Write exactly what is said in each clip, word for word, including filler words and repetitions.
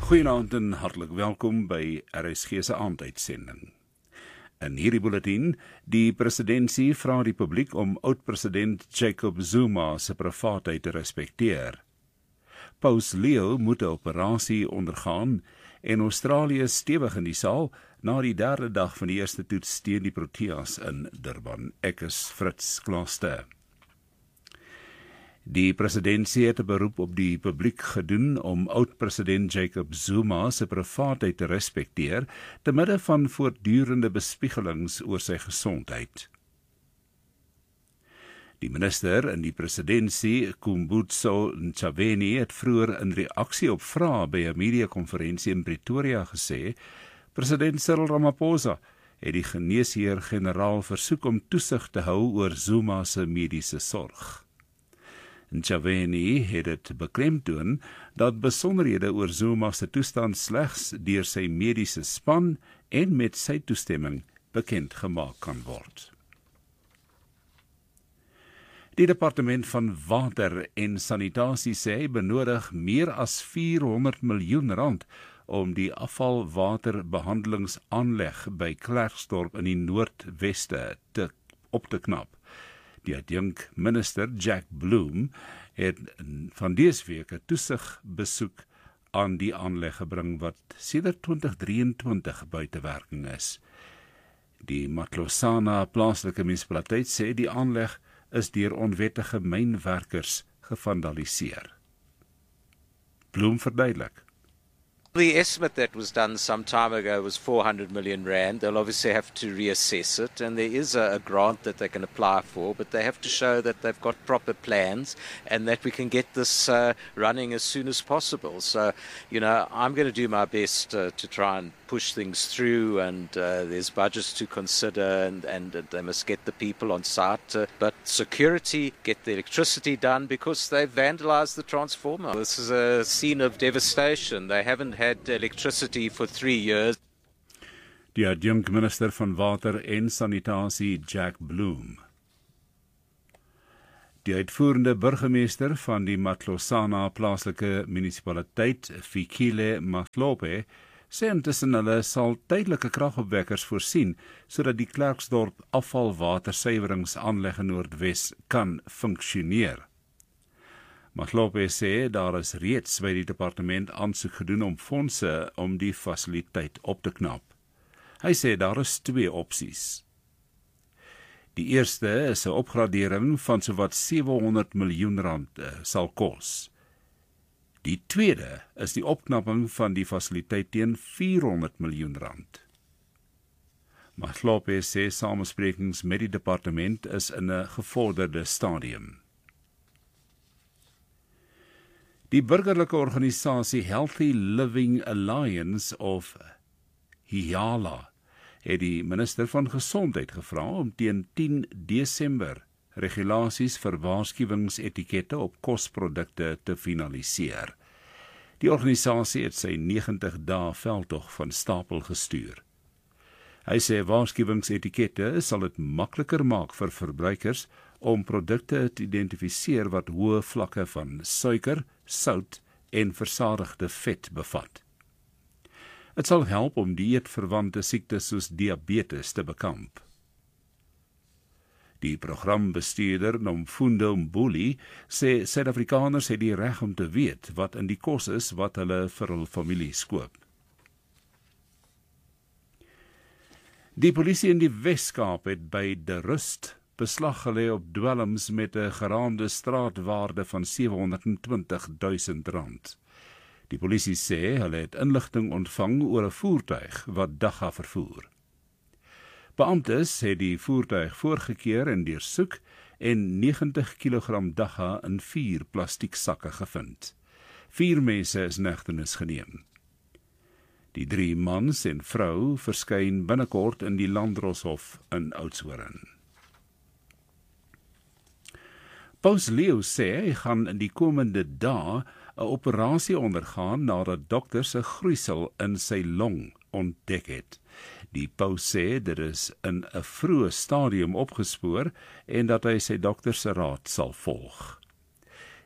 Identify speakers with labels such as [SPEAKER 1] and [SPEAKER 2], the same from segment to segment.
[SPEAKER 1] Goeienaand en hartlik welkom by R S G se aanduitsending. In hierdie bulletin, die presidentsie vra die publiek om oud-president Jacob Zuma se privaatheid te respekteer. Paus Leo moet 'n operasie ondergaan en Australië stewig in die saal na die derde dag van die eerste toets teen die Proteas in Durban. Ek is Fritz Klaaste. Die presidentsie het 'n beroep op die publiek gedoen om oud-president Jacob Zuma se privaatheid te respekteer te midde van voortdurende bespiegelings oor sy gesondheid. Die minister in die presidentsie, Kumbutso Ntshavheni, het vroeër in reaksie op vrae by 'n media-konferensie in Pretoria gesê, president Cyril Ramaphosa het die geneesheer-generaal versoek om toesig te hou oor Zuma se mediese sorg. Ntshavheni het dit beklemtoon dat besonderhede oor Zuma se toestand slegs deur sy mediese span en met sy toestemming bekend gemaak kan word. Die departement van water en sanitasie sê benodig meer as vierhonderd miljoen rand om die afvalwaterbehandelingsaanleg by Klerksdorp in die Noordweste te op te knap. Die adjunk minister Jack Bloom het van dese week 'n toesigbesoek aan die aanleg gebring wat sedert twintig drieëntwintig buite werking is. Die Matlosana plaaslike munisipaliteit sê die aanleg is deur onwettige mynwerkers gevandaliseer. Bloom verduidelik.
[SPEAKER 2] The estimate that was done some time ago was four hundred million rand. They'll obviously have to reassess it, and there is a, a grant that they can apply for, but they have to show that they've got proper plans and that we can get this uh, running as soon as possible. So, you know, I'm going to do my best uh, to try and push things through, and uh, there's budgets to consider, and, and uh, they must get the people on site. Uh, but security, get the electricity done because they've vandalized the transformer. This is a scene of devastation. They haven't had electricity for three years.
[SPEAKER 1] Die adjunk minister van water en sanitasie Jack Bloom. Die uitvoerende burgemeester van die Matlosana plaaslike munisipaliteit, Fikile Matlope, sê intussen hulle sal tydelike kragopwekkers voorsien sodat die Klerksdorp afvalwatersuiweringsaanleg in Noordwes kan funksioneer. Matlope sê daar is reeds by die departement aansoek gedoen om fondse om die fasiliteit op te knap. Hy sê daar is twee opsies. Die eerste is 'n opgradering van sowat sewehonderd miljoen rand uh, sal kos. Die tweede is die opknapping van die fasiliteit teen vierhonderd miljoen rand. Matlope sê samesprekings met die departement is in 'n gevorderde stadium. Die burgerlike organisasie Healthy Living Alliance of HIALA het die minister van Gesondheid gevra om teen tien Desember regulasies vir waarskuwingsetikette op kosprodukte te finaliseer. Die organisasie het sy negentig dae veldtog van stapel gestuur. Hy sê waarskuwingsetikette sal dit makliker maak vir verbruikers om produkte te identifiseer wat hoë vlakke van suiker, sout en versadigde vet bevat. Dit sal help om dieetverwante siektes soos diabetes te bekamp. Die programbestuurder Nomfundo Mbuli sê Suid-Afrikaners het die reg om te weet wat in die kos is wat hulle vir hul familie koop. Die polisie in die Wes-Kaap het by De Rust beslag gelê op dwelms met 'n geraamde straatwaarde van sewehonderdtwintig duisend rand. Die polisie sê hulle het inligting ontvang oor 'n voertuig wat dagga vervoer. Beamptes het die voertuig voorgekeer en deursoek en negentig kilogram dagga in vier plastieksakke gevind. Vier mense is in hegtenis geneem. Die drie mans en vrou verskyn binnekort in die Landdroshof in Oudtshoorn. Paus Leo sê hy gaan in die komende dae 'n operasie ondergaan nadat dokters 'n groeisel in sy long ontdek het. Die paus sê dit is in 'n vroeë stadium opgespoor en dat hy sy dokter se raad sal volg.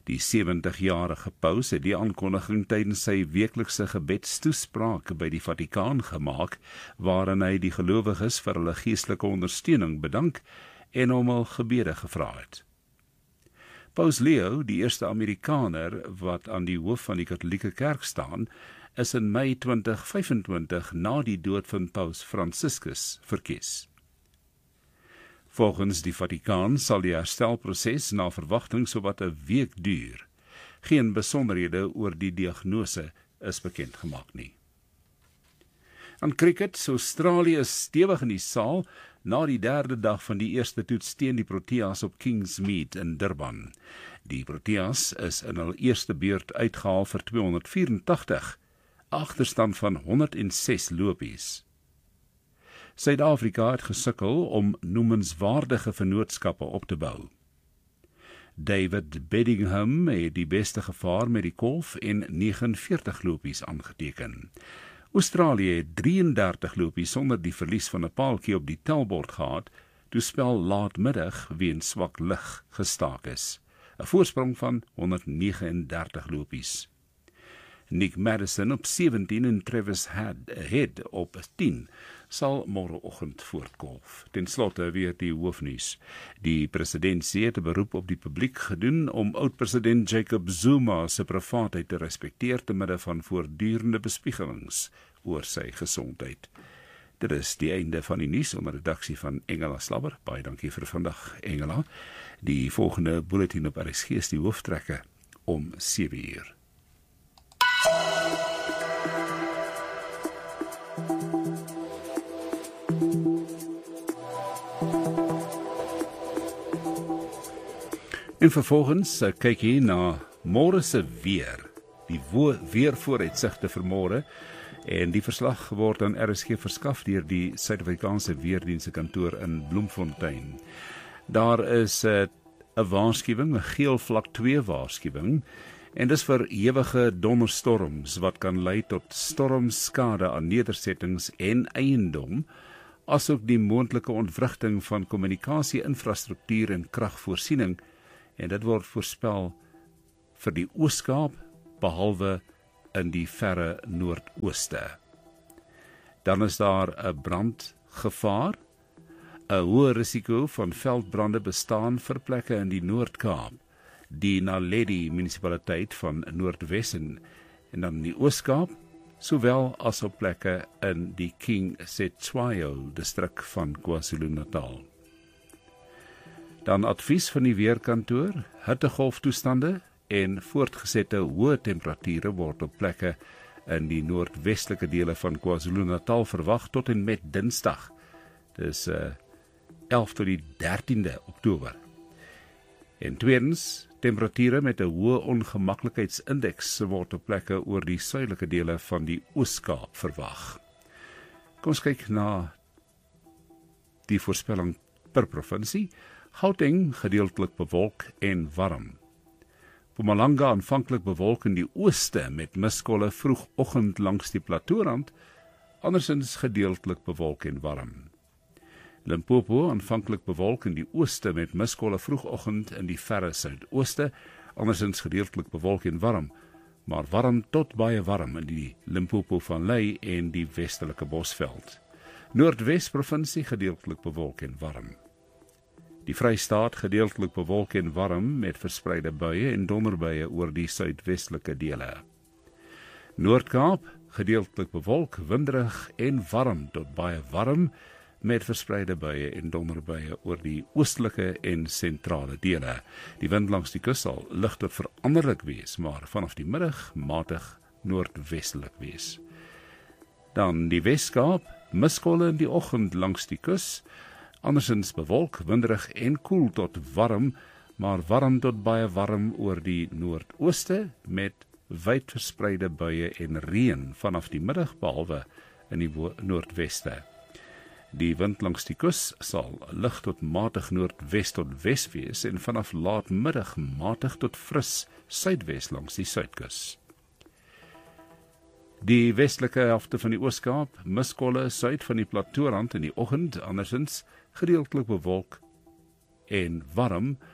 [SPEAKER 1] Die sewentigjarige paus het die aankondiging tydens sy weeklikse gebedstoespraak by die Vatikaan gemaak, waarin hy die gelowiges vir hulle geestelike ondersteuning bedank en om hul gebede gevra het. Paus Leo, die eerste Amerikaner wat aan die hoof van die Katolieke Kerk staan, is in Mei twintig vyfentwintig na die dood van Paus Franciscus verkies. Volgens die Vatikaan sal die herstelproses na verwagting sowat 'n week duur. Geen besonderhede oor die diagnose is bekend gemaak nie. Aan cricket, Australië is stewig in die saal na die derde dag van die eerste toets teen die Proteas op Kingsmead in Durban. Die Proteas is in hul eerste beurt uitgehaal vir tweehonderdvyerentagtig, agterstand van honderd en ses lopies. Suid-Afrika het gesukkel om noemenswaardige vennootskappe op te bou. David Bedingham het die beste gevaar met die kolf en negenenveertig lopies aangeteken. Australië het drieëndertig lopies sonder die verlies van 'n paaltjie op die tellbord gehad, toe spel laatmiddag weens swak lig gestaak is. 'n Voorsprong van honderdnegenendertig lopies. Nick Madison op sewentien en Travis Head op tien sal môreoggend voortkolf. Ten slotte weer die hoofnuus. Die presidentsie het 'n beroep op die publiek gedoen om oud-president Jacob Zuma se privaatheid te respekteer te midde van voortdurende bespiegelings oor sy gesondheid. Dit is die einde van die nuus onder redaksie van Engela Slabber. Baie dankie vir vandag, Engela. Die volgende bulletin op R S G is die hooftrekke om sewe uur. En vervolgens kyk hier na môre se weer, die weervooruitsigte vir môre, en die verslag word aan R S G verskaf deur die Suid-Afrikaanse Weerdienste kantoor in Bloemfontein. Daar is 'n waarskuwing, 'n geel vlak twee waarskuwing, en dis vir ewige donderstorms wat kan lei tot stormskade aan nedersettings en eiendom, asook die moontlike ontwrigting van kommunikasie-infrastruktuur en kragvoorsiening, en dit word voorspel vir die Oos-Kaap, behalwe in die verre Noordooste. Dan is daar 'n brandgevaar. 'n Hoë risiko van veldbrande bestaan vir plekke in die Noord-Kaap, die Naledi munisipaliteit van Noordwes en, en dan in die Oos-Kaap, sowel as op plekke in die King Cetshwayo distrik van KwaZulu-Natal. Dan advies van die weerkantoor, hittegolftoestande en voortgesette hoë temperature word op plekke in die noordwestelike dele van KwaZulu-Natal verwag tot en met Dinsdag. Dis uh, elf tot die dertiende Oktober. En tweedens, temperature met 'n hoë ongemaklikheidsindeks word op plekke oor die suidelike dele van die Oos-Kaap verwag. Kom ons kyk na die voorspelling per provinsie. Gauteng gedeeltelik bewolk en warm. Mpumalanga aanvanklik bewolk in die ooste met miskolle vroegoggend langs die plateaurand, andersins gedeeltelik bewolk en warm. Limpopo aanvanklik bewolk in die ooste met miskolle vroegoggend in die verre suidooste, andersins gedeeltelik bewolk en warm, maar warm tot baie warm in die Limpopo Vallei en die westelike Bosveld. Noordwes provinsie gedeeltelik bewolk en warm. Die Vrystaat gedeeltelik bewolk en warm met verspreide buie en donderbuie oor die suidwestelike dele. Noord-Kaap gedeeltelik bewolk, winderig en warm tot baie warm met verspreide buie en donderbuie oor die oostelike en sentrale dele. Die wind langs die kus sal lig tot veranderlik wees, maar vanaf die middag matig noordwestelik wees. Dan die Wes-Kaap, miskolle in die oggend langs die kus, andersins bewolk, winderig en koel tot warm, maar warm tot baie warm oor die noordooste met wyd verspreide buie en reën vanaf die middag behalwe in die noordweste. Die wind langs die kus sal lig tot matig noordwes tot wes wees en vanaf laatmiddag matig tot fris suidwes langs die suidkus. Die westelike helfte van die Oos-Kaap, miskolle suid van die plateaurand in die oggend, andersins gedeeltelik bewolk en warm,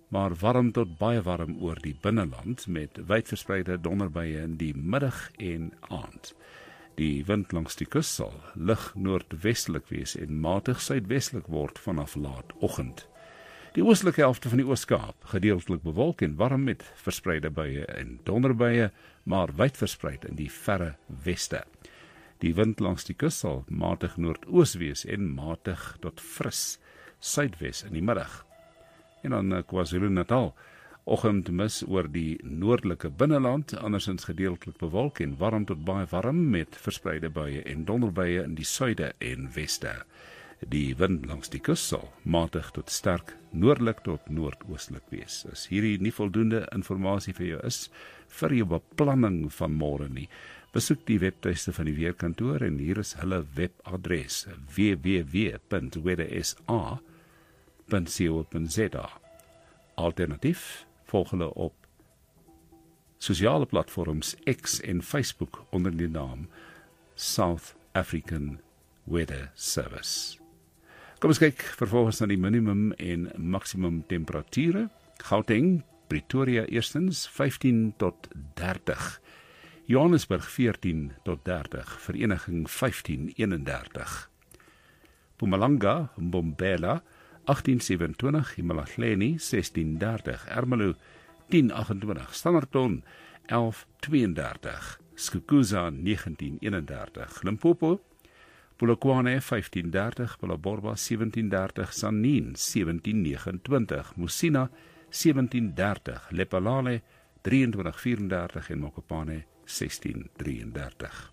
[SPEAKER 1] maar warm tot baie warm oor die binneland met wydverspreide donderbuie in die middag en aand. Die wind langs die kus sal lig noordwestelik wees en matig suidwestelik word vanaf laat oggend. Die oostelike helfte van die Oos-Kaap gedeeltelik bewolk en warm met verspreide buie en donderbuie, maar wydverspreid in die verre weste. Die wind langs die kus sal matig noordoos wees en matig tot fris suidwes in die middag. En dan KwaZulu-Natal, oggendmis oor die noordelike binneland, andersins gedeeltelik bewolk en warm tot baie warm met verspreide buie en donderbuie in die suide en weste. Die wind langs die kus sal matig tot sterk noordelik tot noordoostelik wees. As hierdie nie voldoende inligting vir jou is vir jou beplanning van môre nie, besoek die webtuiste van die weerkantoor en hier is hulle webadres w w w punt weathersa punt co punt za. Alternatief volg hulle op sosiale platforms X en Facebook onder die naam South African Weather Service. Kom ons kyk vervolgens na die minimum en maksimum temperature. Gauteng, Pretoria eerstens vyftien tot dertig. Johannesburg veertien tot dertig, Vereniging vyftien eenendertig. Mpumalanga, Mbombela agttien sewenentwintig, Emalahleni sestien dertig, Ermelo tien agentwintig, Standerton elf tweeëndertig, Skukuza negentien eenendertig, Limpopo, Polokwane vyftien dertig, Phalaborwa sewentien dertig, Sanin sewentien negenentwintig, Musina sewentien dertig, Lephalale drieëntwintig vierendertig en Mokopane sestien drieëndertig.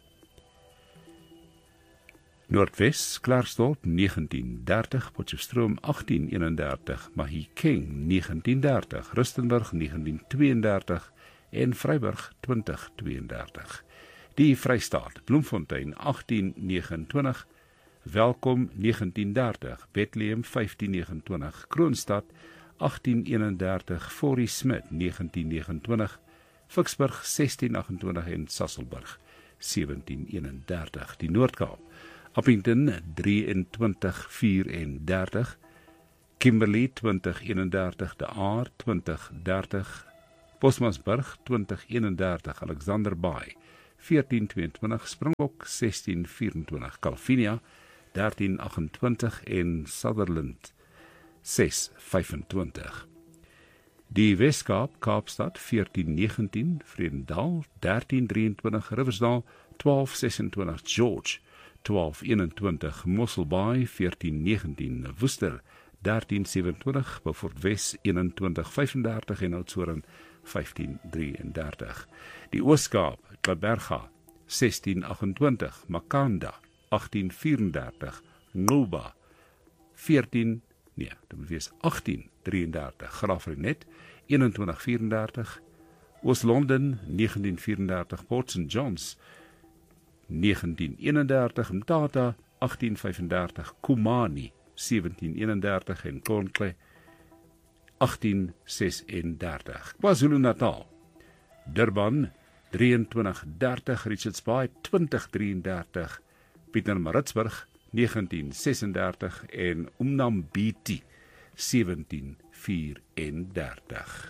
[SPEAKER 1] Noordwes, Klerksdorp negentien dertig, Potchefstroom agttien eenendertig, Mahikeng negentien dertig, Rustenburg negentien tweeëndertig en Vryburg twintig tweeëndertig. Die Vrystaat, Bloemfontein agttien negenentwintig, Welkom negentien dertig, Bethlehem vyftien negenentwintig, Kroonstad agttien eenendertig, Fourie Smit negentien negenentwintig, Vicksburg sestien agentwintig en Sasolburg sewentien eenendertig. Die Noord-Kaap, Appington drieëntwintig vierendertig, Kimberley twintig eenendertig, De Aar twintig dertig, Bosmansburg twintig eenendertig, Alexander Bay veertien tweeëntwintig, Springbok sestien vyfentwintig, Calvinia dertien agentwintig en Sutherland ses vyfentwintig. Die Weskaap, Kaapstad veertien negentien, Vredendal dertien drieëntwintig, Riversdal twaalf sesentwintig, George twaalf eenentwintig, Mosselbaai veertien negentien, Woester dertien sewenentwintig, Beaufort Wes eenentwintig vyfendertig en Oudtshoorn vyftien drieëndertig. Die Oos-Kaap, Klaberga sestien agentwintig, Makanda agttien vierendertig, Ngulba veertien nee, dit moet wees agttien drieëndertig, Graafrenet eenentwintig vierendertig, Oos-London negentien vierendertig, Port Saint Johns negentien eenendertig, Mthatha agttien vyfendertig, Kumani sewentien eenendertig en Kontle agttien sesendertig. KwaZulu-Natal, Durban drieëntwintig dertig, Richards Bay twintig drieëndertig, Pietermaritzburg negentien sesendertig en Umnambiti sewentien vierendertig.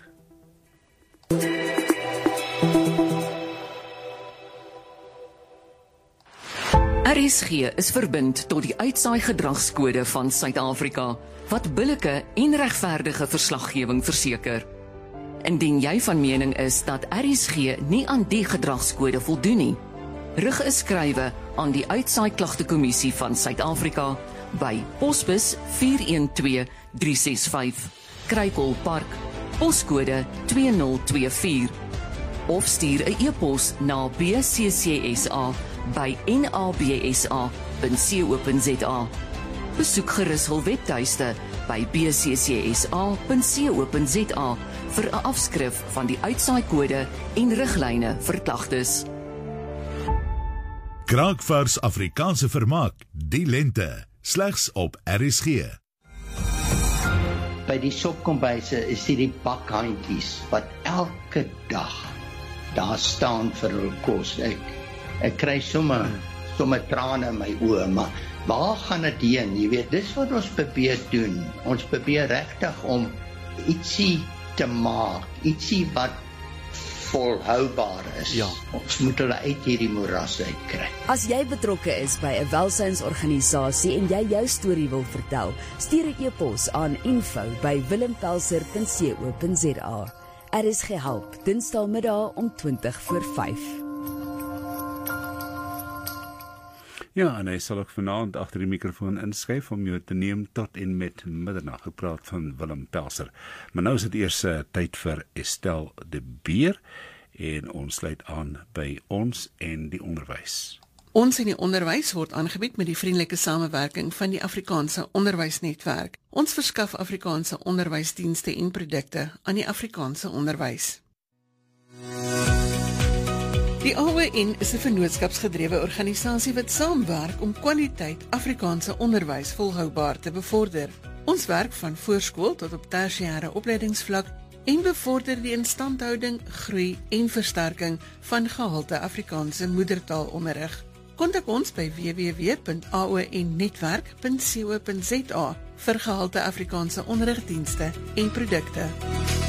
[SPEAKER 3] R S G is verbind tot die uitsaai gedragskode van Suid-Afrika, wat billike en regverdige verslaggewing verseker. Indien jy van mening is dat R S G nie aan die gedragskode voldoen nie, rig 'n skrywe aan die Uitsaai Klagtekommissie van Suid-Afrika by Posbus vier een twee drie ses vyf, Kruikol Park, poskode twee nul twee vier, of stuur 'n e-pos na b c c s a by n a b s a punt co punt za. Besoek gerus hul webtuiste by b c c s a punt co punt za vir 'n afskrif van die uitsaai-kode en riglyne vir klagtes.
[SPEAKER 4] Kraakvars Afrikaanse vermaak, die lente, slegs op R S G.
[SPEAKER 5] By die sopkombuise is dit die bakhandjies wat elke dag daar staan vir hul kos. Ek ek kry sommer sommer trane in my oë, maar waar gaan dit heen? Jy weet, dis wat ons probeer doen. Ons probeer regtig om ietsie te maak, ietsie wat volhoubaar is.
[SPEAKER 6] Ja.
[SPEAKER 5] Ons moet hulle uit hierdie moeras uitkry.
[SPEAKER 7] As jy betrokke is by 'n welsynsorganisasie en jy jou storie wil vertel, stuur 'n e-pos aan info by willempelser punt co punt za. R S G help, Dinsdagmiddag om twintig voor vyf.
[SPEAKER 1] Ja, en hy sal ook vanaand agter die mikrofoon inskuif om jou te neem tot en met middernag. Gepraat van Willem Pelser. Maar nou is dit eers uh, tyd vir Estelle de Beer en ons sluit aan by ons en die onderwys.
[SPEAKER 8] Ons en die onderwys word aangebied met die vriendelike samewerking van die Afrikaanse Onderwysnetwerk. Ons verskaf Afrikaanse onderwysdienste en produkte aan die Afrikaanse onderwys. Die A O N is 'n vennootskapsgedrewe organisasie wat saamwerk om kwaliteit Afrikaanse onderwys volhoubaar te bevorder. Ons werk van voorskool tot op tersiêre opleidingsvlak en bevorder die instandhouding, groei en versterking van gehalte Afrikaanse moedertaalonderrig. Kontak ons by w w w punt a o n netwerk punt co punt za vir gehalte Afrikaanse onderrigdienste en produkte.